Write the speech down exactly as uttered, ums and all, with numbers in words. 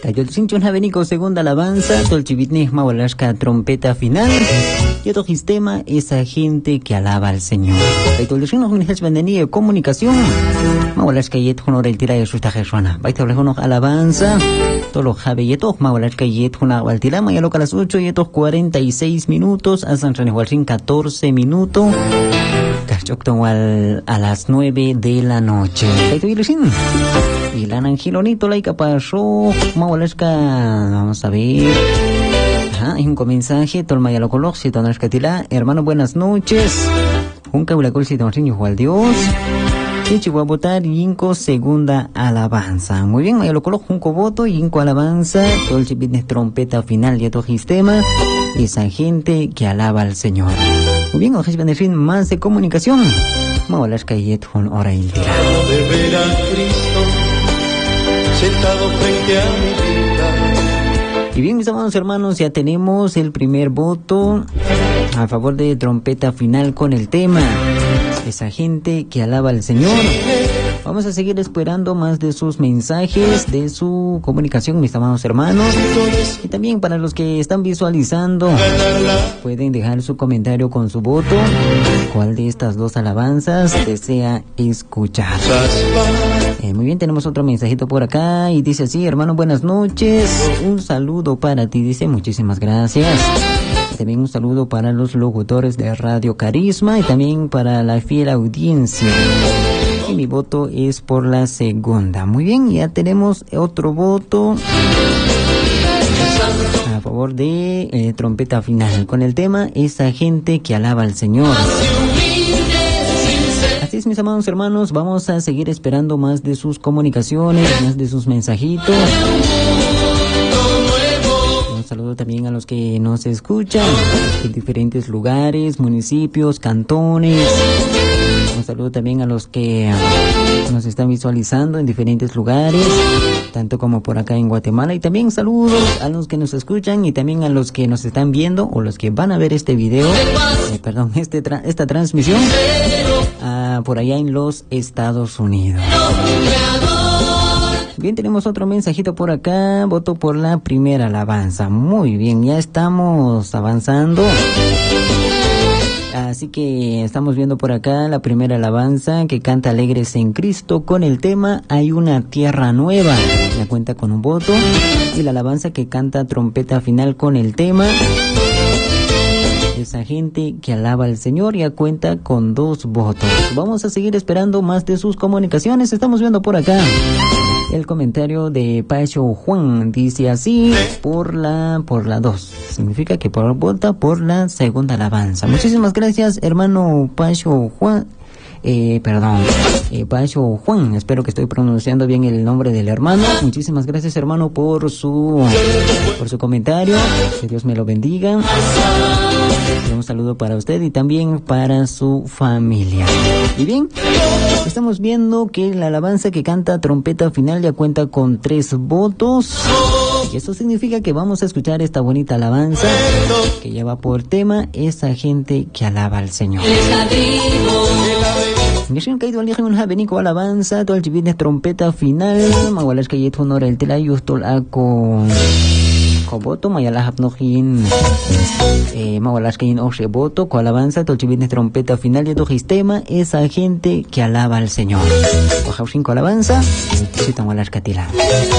Kayolchinchon Javenico, segunda alabanza, Tolchivitnih Mawalashka, trompeta final. Y otro sistema, esa gente que alaba al Señor. Kayolchinchon Javenico, vendenía comunicación. Mawalashka yet honor el tira de susta jesuana. Baitolejón alabanza. Tolo Jave yetok, Mawalashka yet honor al tira. Mayaloca a las ocho yetok cuarenta y seis minutos. Asan Renehualchin catorce minutos. A las nueve de la noche. Y la Angilonito laika pasó. Mawalashka, vamos a ver. Ajá, hay un mensaje. Tolmaya lo coloxi, tonashkatila. Hermano, buenas noches. Un cabulacol si tonriño Juan Dios. Y voy a votar Yinco segunda alabanza. Muy bien, Maya lo coloco. Junco voto, Yinco alabanza. Todo el chipitnes trompeta final y otro sistema. Esa gente que alaba al Señor. Muy bien, ojalá benefin más de comunicación. Mawalashka yet con hora il tira. De ver a Cristo sentado frente a mi vida. Y bien, mis amados hermanos, ya tenemos el primer voto a favor de trompeta final con el tema esa gente que alaba al Señor. Vamos a seguir esperando más de sus mensajes, de su comunicación, mis amados hermanos. Y también para los que están visualizando, pueden dejar su comentario con su voto. ¿Cuál de estas dos alabanzas desea escuchar? Eh, muy bien, tenemos otro mensajito por acá y dice así: hermano, buenas noches. Un saludo para ti, dice, muchísimas gracias. También un saludo para los locutores de Radio Carisma y también para la fiel audiencia. Y mi voto es por la segunda. Muy bien, ya tenemos otro voto a favor de eh, trompeta final con el tema esa gente que alaba al Señor. Así es, mis amados hermanos, vamos a seguir esperando más de sus comunicaciones, más de sus mensajitos. Un saludo también a los que nos escuchan en diferentes lugares, municipios, cantones. Un saludo también a los que nos están visualizando en diferentes lugares, tanto como por acá en Guatemala. Y también saludos a los que nos escuchan y también a los que nos están viendo o los que van a ver este video, eh, perdón, este tra- esta transmisión uh, por allá en los Estados Unidos. Bien, tenemos otro mensajito por acá. Voto por la primera alabanza. Muy bien, ya estamos avanzando. Así que estamos viendo por acá la primera alabanza que canta Alegres en Cristo con el tema Hay una tierra nueva. Ya cuenta con un voto. Y la alabanza que canta trompeta final con el tema esa gente que alaba al Señor ya cuenta con dos votos. Vamos a seguir esperando más de sus comunicaciones. Estamos viendo por acá el comentario de Pacho Juan. Dice así: por la por la dos. Significa que por vota por la segunda alabanza. Muchísimas gracias, hermano Pacho Juan. Eh, perdón, eh, Pacho Juan, espero que estoy pronunciando bien el nombre del hermano. Muchísimas gracias, hermano, por su por su comentario. Que Dios me lo bendiga. Un saludo para usted y también para su familia. Y bien, estamos viendo que la alabanza que canta trompeta final ya cuenta con tres votos. Y eso significa que vamos a escuchar esta bonita alabanza que lleva por tema esa gente que alaba al Señor. Ngishin kaito alih un habenico alabanza todo el chivines trompeta final. Mawalashka yet honor el telayus tol ako koboto mayala hapnohin eh Mawalashka in oshe voto ko alabanza todo el chivines trompeta final y tu sistema esa gente que alaba al Señor. Ojaushin ko alabanza, si Mawalashka tila.